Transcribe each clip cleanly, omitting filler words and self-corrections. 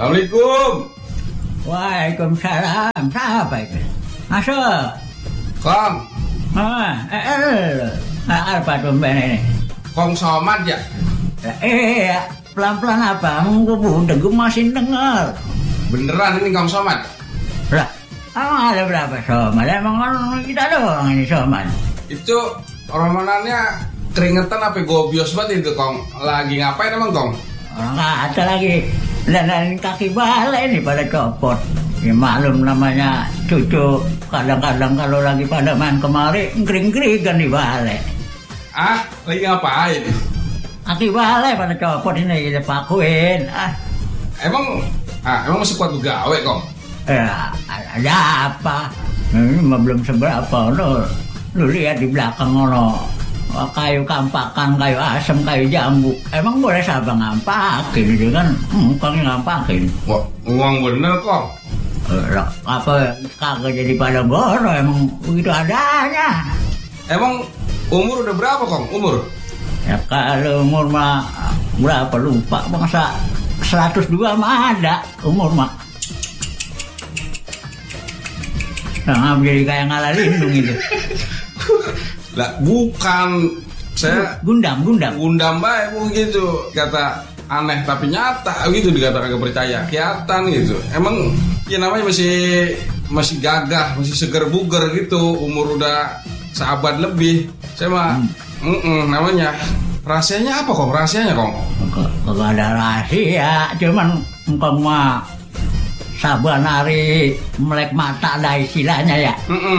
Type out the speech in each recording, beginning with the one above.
Assalamualaikum. Waalaikumsalam. Siapa itu? Masuk. Kong. Apa tumben ini? Kong Somad ya? Iya. Pelan-pelan apa? Udah gue masih denger. Beneran ini Kong Somad? Lah, emang ada berapa Somad? Emang kita doang ini Somad. Itu romanannya keringetan apa gobios banget itu Kong. Lagi ngapain emang Kong? Orang kata lagi dan kaki balai ini pada copot. Ya maklum namanya cucu. Kadang-kadang kalau lagi pada main kemari kering-keringan di balai. Ah, lagi ngapain? Kaki balai pada copot ini kita pakuin. Emang masih kuat gawe Kong? Ya, ada apa? Ini mah belum seberapa. Lu lihat di belakang ono kayu kampakan, kayu asem, kayu jambu. Emang boleh siapa ngampakin itu kan? Kong ngampakin. Wah, uang bener Kong. Apa kagak jadi pada goro emang begitu adanya. Emang umur udah berapa Kong? Umur? Ya kalau umur mah berapa lupa bangsa 102 mah ada umur mah. Nah, jadi kayak ngalah lindung itu. Lah bukan, saya Gundam baik begitu, kata aneh tapi nyata gitu, dikata kagak percaya, kelihatan gitu. Emang ya namanya masih gagah, masih seger buger gitu, umur udah seabad lebih. Saya mah namanya rahasianya apa Kong? Rahasianya Kong? Kagak ada rahasia, cuman engkau mah saban hari melek mata ada istilahnya ya.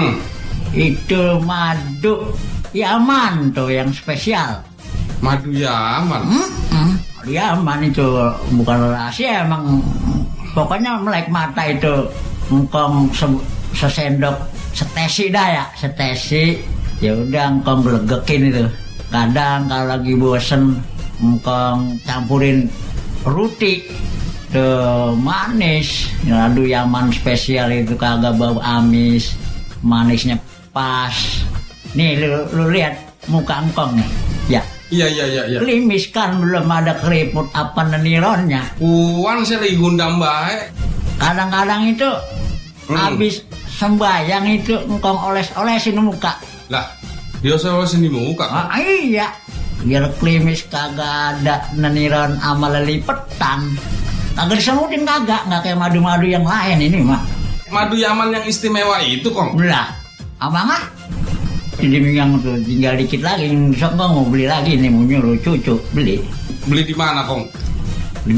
Itu madu Yaman tuh yang spesial. Madu Yaman? Yaman itu bukan rahasia emang. Pokoknya melek mata itu engkong sesendok setesi dah ya, setesi. Ya udah engkong gelegekin itu. Kadang kalau lagi bosen engkong campurin roti tuh manis. Madu Yaman spesial itu kagak bau amis, manisnya pas. Nih lu lihat muka engkong nih. Ya. Iya. Klimis kan belum ada keriput apa nenironnya. Puan saya lagi gundam baik. Kadang-kadang itu habis sembayang itu engkong oles-olesin muka. Lah, dia olesin di muka. Iya. Biar klimis kagak ada neniron sama lelipetan. Kagak disemutin kagak, enggak kayak madu-madu yang lain ini mah. Madu Yaman yang istimewa itu Kong. Lah, abang jadi minggang tuh tinggal dikit lagi. Besok Kong mau beli lagi nih, mau nyuruh cucu beli. Beli di mana Kong? Di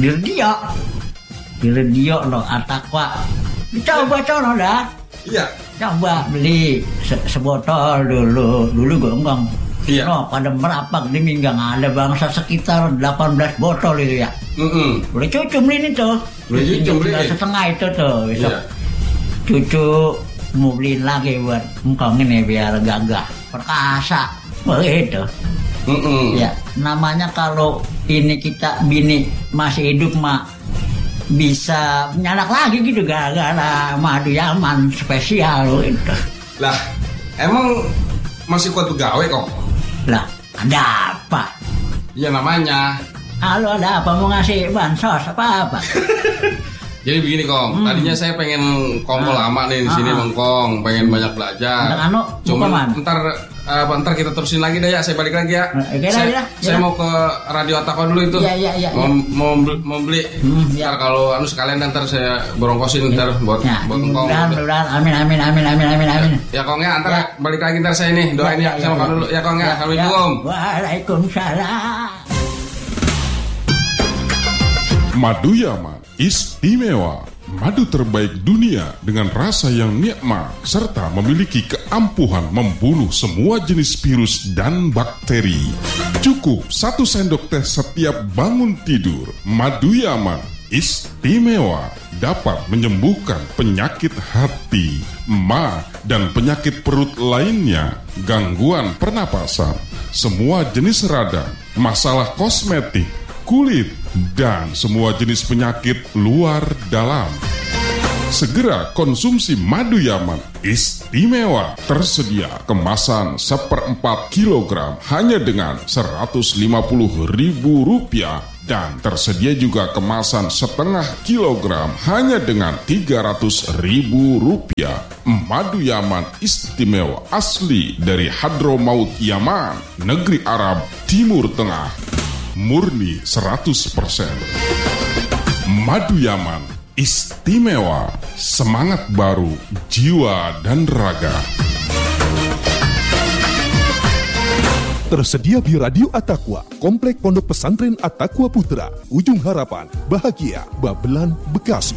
Radio loh, Atakwa. Coba cono dah. Iya. Coba beli sebotol dulu gue Kong. Iya. No, pada merapak di minggang ada bangsa sekitar 18 botol itu ya. Boleh cucu beli itu. Boleh cucu beli. Setengah itu tuh. Besok iya. Cucu mau beliin lagi buat engkong ini biar gagah perkasa begitu. Ya namanya kalau ini kita bini masih hidup mah bisa nyanak lagi gitu gara-gara madu Yaman spesial gitu. Lah emang masih kuat begawe Kong? Lah ada apa? Ya namanya. Halo, ada apa, mau ngasih bansos apa? Jadi begini Kong, tadinya saya pengen kongko lama nih di sini Kong, pengen banyak belajar. Cuma ntar kita terusin lagi deh ya, saya balik lagi ya. Saya mau ke Radio Atakwa dulu itu. Iya. Mau beli. Ntar kalau sekalian ntar saya borongkosin ntar buat Kong. Mudah-mudahan, amin. Ya Kong ya, ntar balik lagi ntar saya nih doain ya, saya makan dulu ya Kong ya. Assalamualaikum. Waalaikumsalam. Madu Yaman istimewa, madu terbaik dunia dengan rasa yang nikmat serta memiliki keampuhan membunuh semua jenis virus dan bakteri. Cukup 1 sendok teh setiap bangun tidur. Madu Yaman istimewa, dapat menyembuhkan penyakit hati, ma, dan penyakit perut lainnya, gangguan pernapasan, semua jenis radang, masalah kosmetik, kulit, dan semua jenis penyakit luar dalam. Segera konsumsi madu Yaman istimewa. Tersedia kemasan 1/4 kilogram hanya dengan Rp150.000 Dan tersedia juga kemasan setengah kilogram hanya dengan Rp300.000. Madu Yaman istimewa asli dari Hadramaut Yaman, negeri Arab Timur Tengah. Murni 100%. Madu Yaman istimewa, semangat baru, jiwa dan raga. Tersedia di Radio At-Taqwa, Komplek Pondok Pesantren At-Taqwa Putra, Ujung Harapan, Bahagia, Babelan, Bekasi.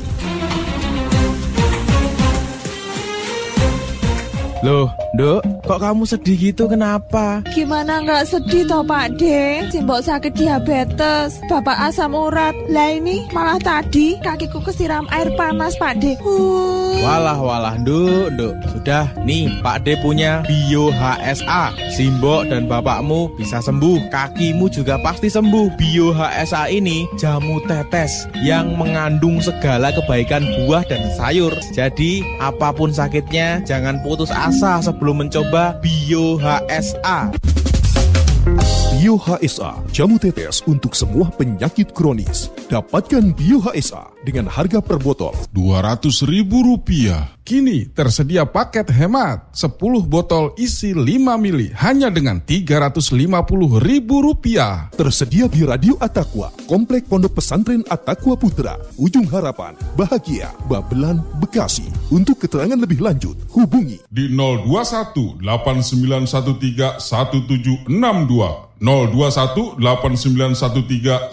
Loh, Dok, kok kamu sedih gitu, kenapa? Gimana nggak sedih toh Pak De? Simbok sakit diabetes, bapak asam urat. Lah ini malah tadi kakiku kesiram air panas Pak De. Walah, Duk. Sudah, nih Pak De punya Bio HSA. Simbok dan bapakmu bisa sembuh, kakimu juga pasti sembuh. Bio HSA ini jamu tetes yang mengandung segala kebaikan buah dan sayur. Jadi, apapun sakitnya, jangan putus asa sebelum mencoba Bio HSA. Bio HSA, jamu tetes untuk semua penyakit kronis. Dapatkan Bio HSA dengan harga per botol Rp200.000. Kini tersedia paket hemat 10 botol isi 5 mili hanya dengan Rp350.000. tersedia di Radio At-Taqwa, Komplek Pondok Pesantren At-Taqwa Putra, Ujung Harapan, Bahagia, Babelan, Bekasi. Untuk keterangan lebih lanjut, hubungi Di 021 8913 1762. 021 8913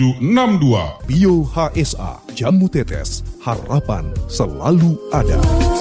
1762. Bio HSA, jamu tetes, harapan selalu ada.